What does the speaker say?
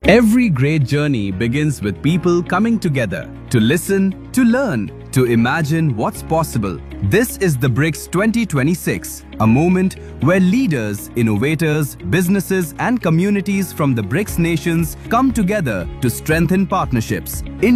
Every great journey begins with people coming together to listen, to learn, to imagine what's possible. This is the BRICS 2026, a moment where leaders, innovators, businesses and communities from the BRICS nations come together to strengthen partnerships.